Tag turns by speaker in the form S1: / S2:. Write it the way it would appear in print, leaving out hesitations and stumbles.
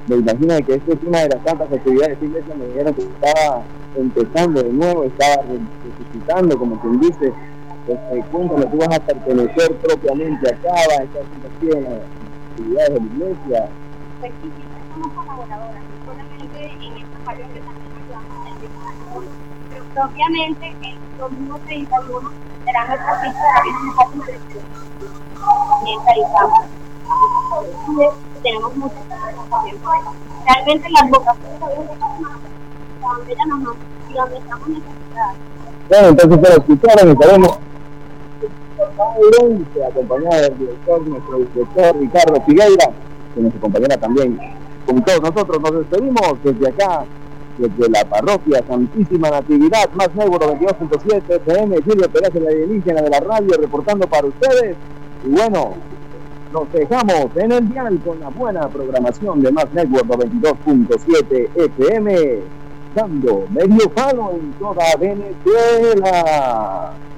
S1: me imagino que esta es una de las tantas actividades de iglesia. Me dijeron que estaba empezando de nuevo, estaba resucitando, como quien dice. Cuéntame, tú vas a pertenecer propiamente acá, vas a estar aquí en las actividades de la iglesia.
S2: Pues sí, somos colaboradoras, solamente en esta parte que también ayudamos pero propiamente el domingo 31 será nuestra fiesta de la Virgen de en Carizama. Tenemos muchas cosas. Realmente las vocaciones de donde ella nos manda y donde estamos necesitadas.
S1: Bueno, entonces para escucharon estaremos acompañado del director, nuestro director Ricardo Figueira, que nos acompañará también con todos nosotros. Nos despedimos desde acá, desde la parroquia Santísima Natividad, Más Network 92.7 FM, Julio Pérez, la alienígena de la radio, reportando para ustedes. Y bueno, nos dejamos en el dial con la buena programación de Más Network 92.7 FM, dando medio palo en toda Venezuela.